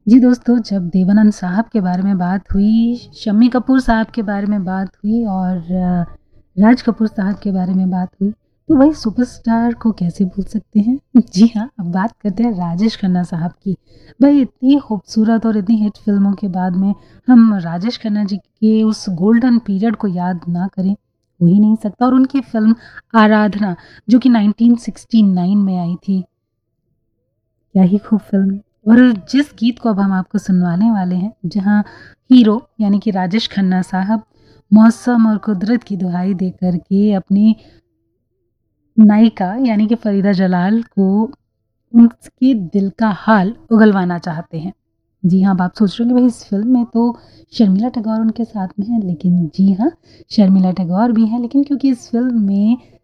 जी दोस्तों, जब देवानंद साहब के बारे में बात हुई, शम्मी कपूर साहब के बारे में बात हुई और राज कपूर साहब के बारे में बात हुई, तो वही सुपरस्टार को कैसे भूल सकते हैं? जी हाँ, अब बात करते हैं राजेश खन्ना साहब की। भई इतनी खूबसूरत और इतनी हिट फ़िल्मों के बाद में हम राजेश खन्ना जी के उस गोल्डन पीरियड को याद ना करें, हो ही नहीं सकता। और उनकी फ़िल्म आराधना जो कि 1969 में आई थी, क्या ही खूब फ़िल्म। और जिस गीत को अब हम आपको सुनवाने वाले हैं, जहाँ हीरो यानी कि राजेश खन्ना साहब मौसम और कुदरत की दुहाई दे कर के अपनी नायिका यानी कि फ़रीदा जलाल को उसके दिल का हाल उगलवाना चाहते हैं। जी हाँ, अब आप सोच रहे होंगे भई इस फ़िल्म में तो शर्मिला टैगोर उनके साथ में हैं, लेकिन जी हाँ, शर्मिला टैगोर भी हैं, लेकिन क्योंकि इस फ़िल्म में